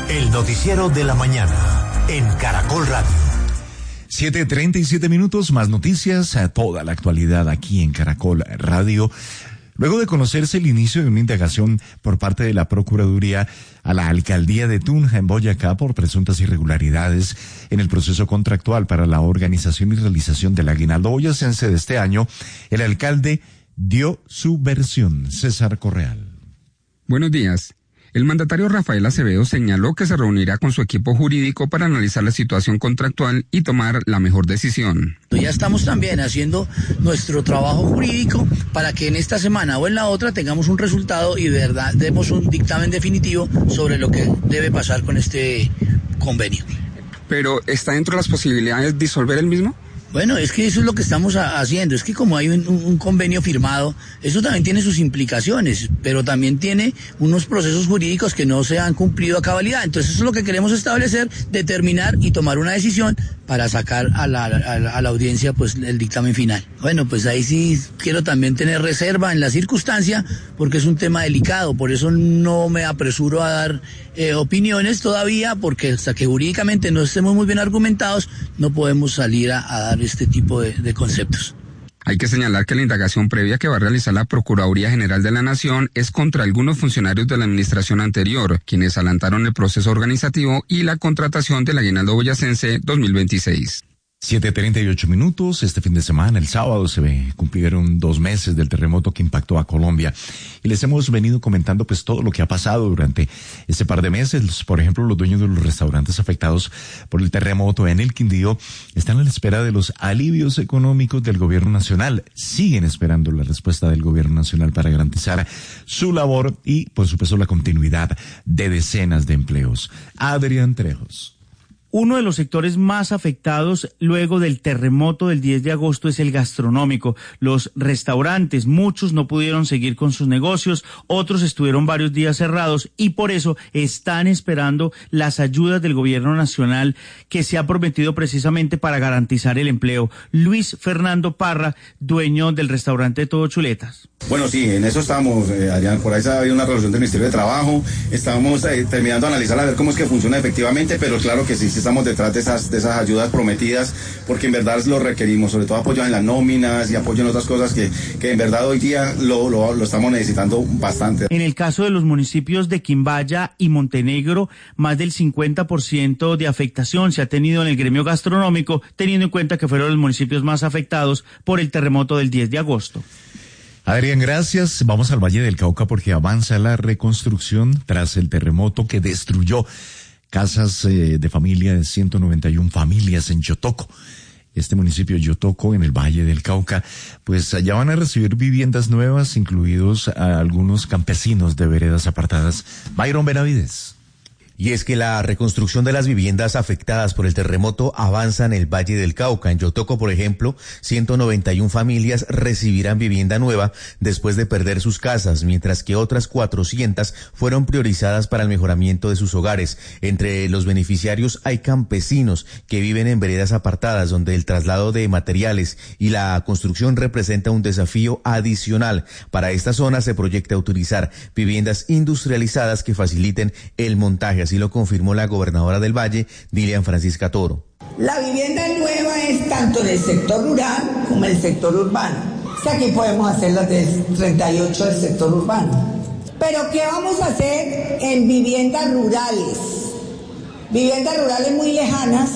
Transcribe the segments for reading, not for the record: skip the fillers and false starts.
El noticiero de la mañana en Caracol Radio. 7:37, más noticias, a toda la actualidad aquí en Caracol Radio. Luego de conocerse el inicio de una indagación por parte de la Procuraduría a la Alcaldía de Tunja en Boyacá por presuntas irregularidades en el proceso contractual para la organización y realización del aguinaldo boyacense de este año, el alcalde dio su versión. César Correal. Buenos días. El mandatario Rafael Acevedo señaló que se reunirá con su equipo jurídico para analizar la situación contractual y tomar la mejor decisión. Ya estamos también haciendo nuestro trabajo jurídico para que en esta semana o en la otra tengamos un resultado y de verdad demos un dictamen definitivo sobre lo que debe pasar con este convenio. ¿Pero está dentro de las posibilidades disolver el mismo? Bueno, es que eso es lo que estamos haciendo, es que como hay un convenio firmado, eso también tiene sus implicaciones, pero también tiene unos procesos jurídicos que no se han cumplido a cabalidad. Entonces eso es lo que queremos establecer, determinar y tomar una decisión para sacar a la audiencia pues el dictamen final. Bueno, pues ahí sí quiero también tener reserva en la circunstancia, porque es un tema delicado, por eso no me apresuro a dar opiniones todavía, porque hasta que jurídicamente no estemos muy bien argumentados, no podemos salir a dar este tipo de conceptos. Hay que señalar que la indagación previa que va a realizar la Procuraduría General de la Nación es contra algunos funcionarios de la administración anterior, quienes adelantaron el proceso organizativo y la contratación del aguinaldo boyacense 2026. 7:38, este fin de semana, el sábado, se cumplieron 2 meses del terremoto que impactó a Colombia. Y les hemos venido comentando pues todo lo que ha pasado durante este par de meses. Por ejemplo, los dueños de los restaurantes afectados por el terremoto en el Quindío están a la espera de los alivios económicos del gobierno nacional. Siguen esperando la respuesta del gobierno nacional para garantizar su labor y, por supuesto, la continuidad de decenas de empleos. Adrián Trejos. Uno de los sectores más afectados luego del terremoto del 10 de agosto es el gastronómico. Los restaurantes, muchos no pudieron seguir con sus negocios, otros estuvieron varios días cerrados y por eso están esperando las ayudas del gobierno nacional que se ha prometido precisamente para garantizar el empleo. Luis Fernando Parra, dueño del restaurante Todo Chuletas. Bueno, sí, en eso estamos, Adrián. Por ahí ha habido una resolución del Ministerio de Trabajo. Estamos terminando de analizar a ver cómo es que funciona efectivamente, pero claro que sí estamos detrás de esas ayudas prometidas, porque en verdad lo requerimos, sobre todo apoyo en las nóminas y apoyo en otras cosas que en verdad hoy día lo estamos necesitando bastante. En el caso de los municipios de Quimbaya y Montenegro, más del 50% de afectación se ha tenido en el gremio gastronómico, teniendo en cuenta que fueron los municipios más afectados por el terremoto del 10 de agosto. Adrián, gracias. Vamos al Valle del Cauca porque avanza la reconstrucción tras el terremoto que destruyó casas de familia de 191 familias en Yotoco. Este municipio Yotoco, en el Valle del Cauca, pues allá van a recibir viviendas nuevas, incluidos a algunos campesinos de veredas apartadas. Byron Benavides. Y es que la reconstrucción de las viviendas afectadas por el terremoto avanza en el Valle del Cauca. En Yotoco, por ejemplo, 191 familias recibirán vivienda nueva después de perder sus casas, mientras que otras 400 fueron priorizadas para el mejoramiento de sus hogares. Entre los beneficiarios hay campesinos que viven en veredas apartadas, donde el traslado de materiales y la construcción representa un desafío adicional. Para esta zona se proyecta utilizar viviendas industrializadas que faciliten el montaje. Así lo confirmó la gobernadora del Valle, Dilian Francisca Toro. La vivienda nueva es tanto en el sector rural como en el sector urbano. O sea, aquí podemos hacer las del 38 del sector urbano. Pero ¿qué vamos a hacer en viviendas rurales? Viviendas rurales muy lejanas.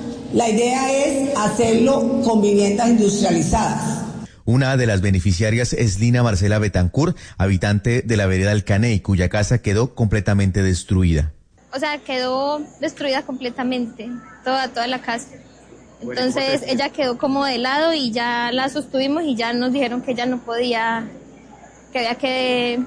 La idea es hacerlo con viviendas industrializadas. Una de las beneficiarias es Lina Marcela Betancourt, habitante de la vereda El Caney, cuya casa quedó completamente destruida. O sea, quedó destruida completamente, toda la casa. Entonces ella quedó como de lado y ya la sostuvimos y ya nos dijeron que ella no podía, que había que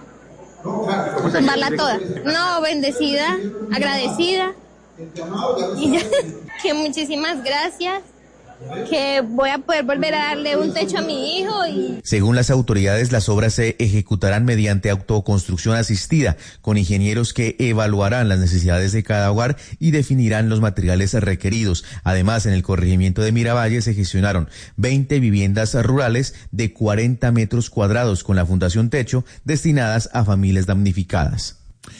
tumbarla toda. No, bendecida, agradecida. Y ya, que muchísimas gracias. Que voy a poder volver a darle un techo a mi hijo. Según las autoridades, las obras se ejecutarán mediante autoconstrucción asistida, con ingenieros que evaluarán las necesidades de cada hogar y definirán los materiales requeridos. Además, en el corregimiento de Miravalle se gestionaron 20 viviendas rurales de 40 metros cuadrados con la Fundación Techo, destinadas a familias damnificadas.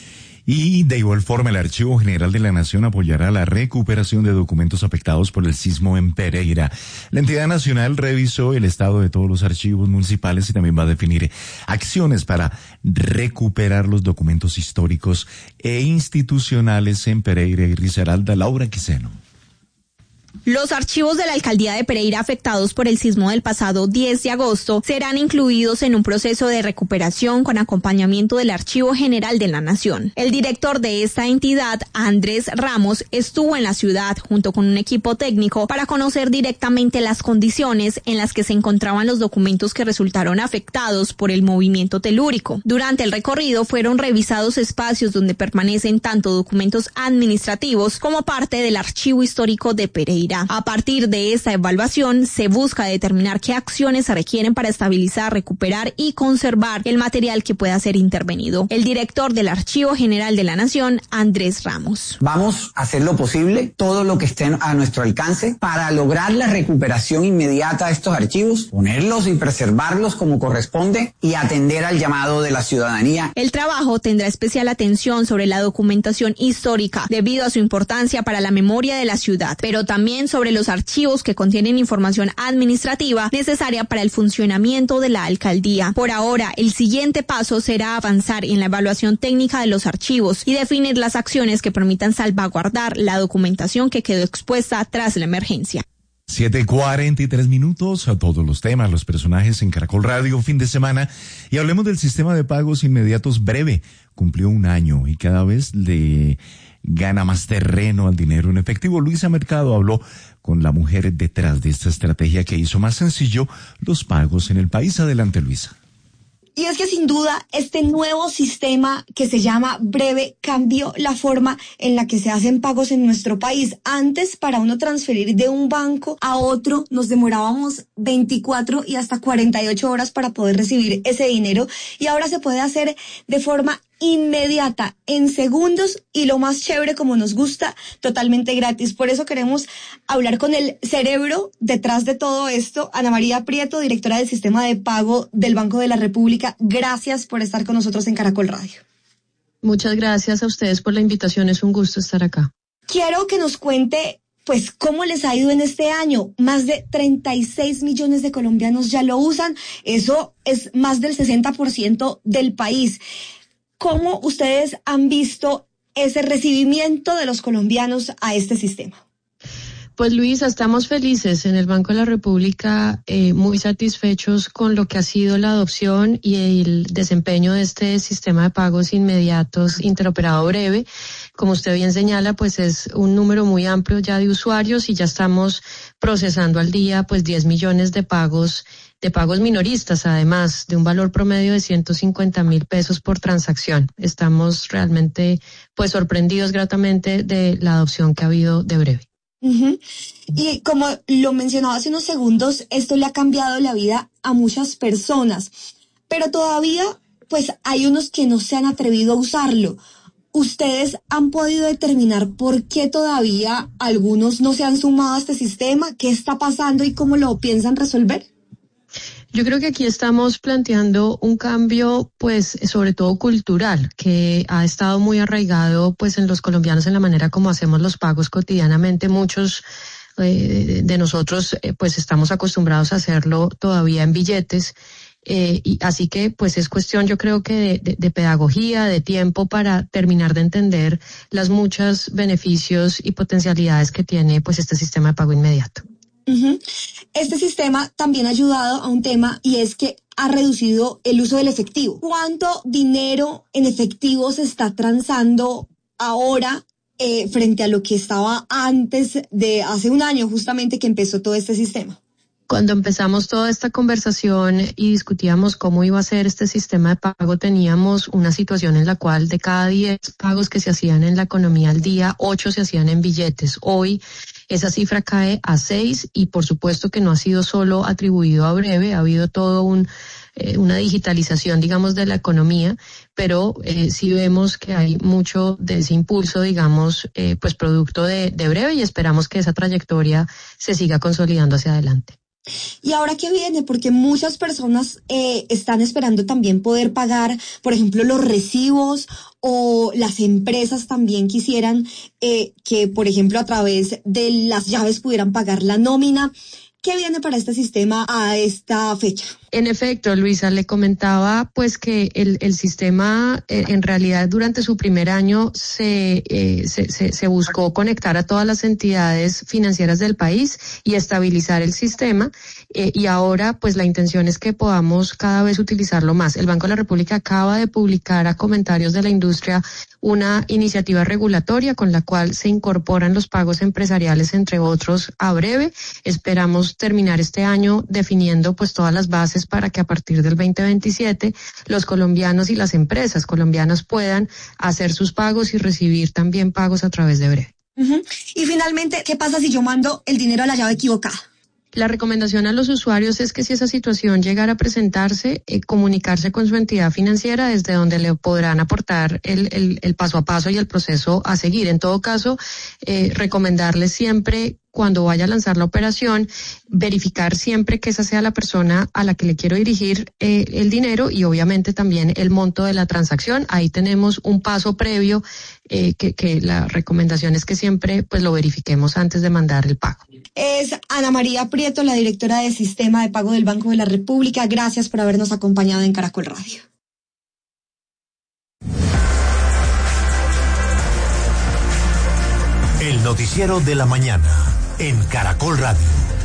Y de igual forma, el Archivo General de la Nación apoyará la recuperación de documentos afectados por el sismo en Pereira. La entidad nacional revisó el estado de todos los archivos municipales y también va a definir acciones para recuperar los documentos históricos e institucionales en Pereira y Risaralda. Laura Quiseno. Los archivos de la alcaldía de Pereira afectados por el sismo del pasado 10 de agosto serán incluidos en un proceso de recuperación con acompañamiento del Archivo General de la Nación. El director de esta entidad, Andrés Ramos, estuvo en la ciudad junto con un equipo técnico para conocer directamente las condiciones en las que se encontraban los documentos que resultaron afectados por el movimiento telúrico. Durante el recorrido fueron revisados espacios donde permanecen tanto documentos administrativos como parte del Archivo Histórico de Pereira. A partir de esta evaluación, se busca determinar qué acciones se requieren para estabilizar, recuperar y conservar el material que pueda ser intervenido. El director del Archivo General de la Nación, Andrés Ramos. Vamos a hacer lo posible, todo lo que esté a nuestro alcance, para lograr la recuperación inmediata de estos archivos, ponerlos y preservarlos como corresponde y atender al llamado de la ciudadanía. El trabajo tendrá especial atención sobre la documentación histórica, debido a su importancia para la memoria de la ciudad, pero también sobre los archivos que contienen información administrativa necesaria para el funcionamiento de la alcaldía. Por ahora, el siguiente paso será avanzar en la evaluación técnica de los archivos y definir las acciones que permitan salvaguardar la documentación que quedó expuesta tras la emergencia. 7:43 a todos los temas, los personajes en Caracol Radio, fin de semana, y hablemos del sistema de pagos inmediatos Breve. Cumplió un año y cada vez le gana más terreno al dinero en efectivo. Luisa Mercado habló con la mujer detrás de esta estrategia que hizo más sencillo los pagos en el país. Adelante, Luisa. Y es que sin duda este nuevo sistema que se llama Breve cambió la forma en la que se hacen pagos en nuestro país. Antes, para uno transferir de un banco a otro, nos demorábamos 24 y hasta 48 horas para poder recibir ese dinero, y ahora se puede hacer de forma inmediata, en segundos, y lo más chévere, como nos gusta, totalmente gratis. Por eso queremos hablar con el cerebro detrás de todo esto, Ana María Prieto, directora del sistema de pago del Banco de la República. Gracias por estar con nosotros en Caracol Radio. Muchas gracias a ustedes por la invitación, es un gusto estar acá. Quiero que nos cuente pues cómo les ha ido en este año. Más de 36 millones de colombianos ya lo usan, eso es más del 60% del país. ¿Cómo ustedes han visto ese recibimiento de los colombianos a este sistema? Pues Luisa, estamos felices en el Banco de la República, muy satisfechos con lo que ha sido la adopción y el desempeño de este sistema de pagos inmediatos interoperado Breve. Como usted bien señala, pues es un número muy amplio ya de usuarios y ya estamos procesando al día pues 10 millones de pagos minoristas, además de un valor promedio de 150.000 pesos por transacción. Estamos realmente pues sorprendidos gratamente de la adopción que ha habido de Breve. Uh-huh. Y como lo mencionaba hace unos segundos, esto le ha cambiado la vida a muchas personas, pero todavía pues hay unos que no se han atrevido a usarlo. ¿Ustedes han podido determinar por qué todavía algunos no se han sumado a este sistema? ¿Qué está pasando y cómo lo piensan resolver? Yo creo que aquí estamos planteando un cambio, pues, sobre todo cultural, que ha estado muy arraigado, pues, en los colombianos en la manera como hacemos los pagos cotidianamente. Muchos de nosotros, pues, estamos acostumbrados a hacerlo todavía en billetes. Y así que, pues, es cuestión, yo creo que de pedagogía, de tiempo para terminar de entender las muchos beneficios y potencialidades que tiene, pues, este sistema de pago inmediato. Uh-huh. Este sistema también ha ayudado a un tema, y es que ha reducido el uso del efectivo. ¿Cuánto dinero en efectivo se está transando ahora frente a lo que estaba antes de hace un año, justamente que empezó todo este sistema? Cuando empezamos toda esta conversación y discutíamos cómo iba a ser este sistema de pago, teníamos una situación en la cual de cada 10 pagos que se hacían en la economía al día, 8 se hacían en billetes. Hoy esa cifra cae a 6 y por supuesto que no ha sido solo atribuido a Breve, ha habido todo una digitalización, digamos, de la economía, pero sí vemos que hay mucho de ese impulso, digamos, pues producto de Breve, y esperamos que esa trayectoria se siga consolidando hacia adelante. ¿Y ahora qué viene? Porque muchas personas están esperando también poder pagar, por ejemplo, los recibos, o las empresas también quisieran que, por ejemplo, a través de las llaves pudieran pagar la nómina. ¿Qué viene para este sistema a esta fecha? En efecto, Luisa, le comentaba pues que el sistema en realidad durante su primer año se buscó conectar a todas las entidades financieras del país y estabilizar el sistema, y ahora pues la intención es que podamos cada vez utilizarlo más. El Banco de la República acaba de publicar a comentarios de la industria una iniciativa regulatoria con la cual se incorporan los pagos empresariales, entre otros, a breve. Esperamos terminar este año definiendo pues todas las bases para que a partir del 2027 los colombianos y las empresas colombianas puedan hacer sus pagos y recibir también pagos a través de breve. Y finalmente, ¿qué pasa si yo mando el dinero a la llave equivocada? La recomendación a los usuarios es que si esa situación llegara a presentarse, comunicarse con su entidad financiera desde donde le podrán aportar el paso a paso y el proceso a seguir. En todo caso, recomendarles siempre, cuando vaya a lanzar la operación, verificar siempre que esa sea la persona a la que le quiero dirigir el dinero, y obviamente también el monto de la transacción. Ahí tenemos un paso previo que la recomendación es que siempre pues lo verifiquemos antes de mandar el pago. Es Ana María Prieto, la directora de Sistema de Pago del Banco de la República. Gracias por habernos acompañado en Caracol Radio. El noticiero de la mañana en Caracol Radio.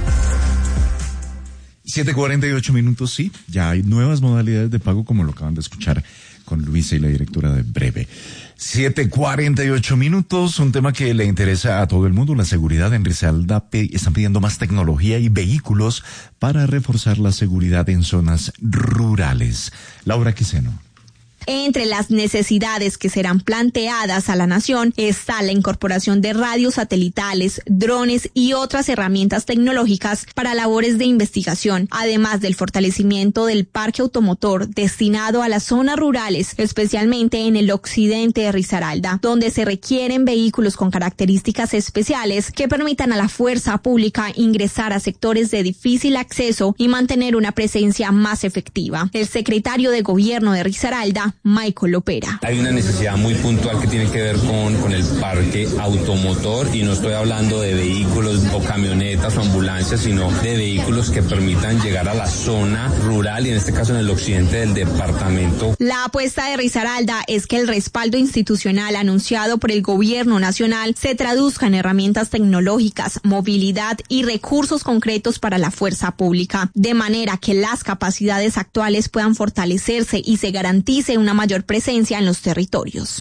7:48 minutos, sí, ya hay nuevas modalidades de pago, como lo acaban de escuchar con Luisa y la directora de Breve. 7:48 minutos, un tema que le interesa a todo el mundo, la seguridad. En Risaralda están pidiendo más tecnología y vehículos para reforzar la seguridad en zonas rurales. Laura Quiseno. Entre las necesidades que serán planteadas a la nación está la incorporación de radios satelitales, drones y otras herramientas tecnológicas para labores de investigación, además del fortalecimiento del parque automotor destinado a las zonas rurales, especialmente en el occidente de Risaralda, donde se requieren vehículos con características especiales que permitan a la fuerza pública ingresar a sectores de difícil acceso y mantener una presencia más efectiva. El secretario de Gobierno de Risaralda, Michael Lopera. Hay una necesidad muy puntual que tiene que ver con el parque automotor, y no estoy hablando de vehículos o camionetas o ambulancias, sino de vehículos que permitan llegar a la zona rural, y en este caso en el occidente del departamento. La apuesta de Risaralda es que el respaldo institucional anunciado por el Gobierno Nacional se traduzca en herramientas tecnológicas, movilidad y recursos concretos para la fuerza pública, de manera que las capacidades actuales puedan fortalecerse y se garantice una mayor presencia en los territorios.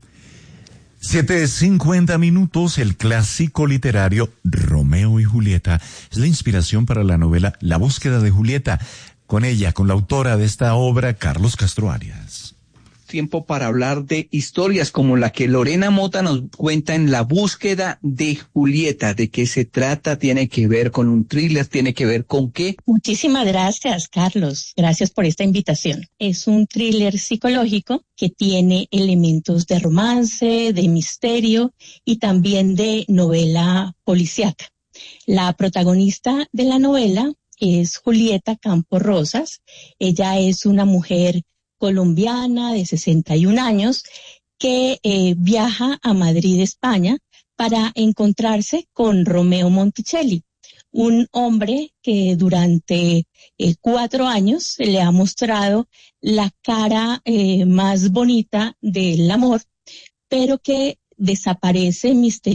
7:50 minutos, el clásico literario Romeo y Julieta es la inspiración para la novela La búsqueda de Julieta. Con ella, con la autora de esta obra, Carlos Castro Arias. Tiempo para hablar de historias como la que Lorena Mota nos cuenta en La búsqueda de Julieta. ¿De qué se trata? ¿Tiene que ver con un thriller? ¿Tiene que ver con qué? Muchísimas gracias, Carlos. Gracias por esta invitación. Es un thriller psicológico que tiene elementos de romance, de misterio y también de novela policíaca. La protagonista de la novela es Julieta Campos Rosas. Ella es una mujer colombiana de 61 años que viaja a Madrid, España, para encontrarse con Romeo Monticelli, un hombre que durante 4 años le ha mostrado la cara más bonita del amor, pero que desaparece misteriosamente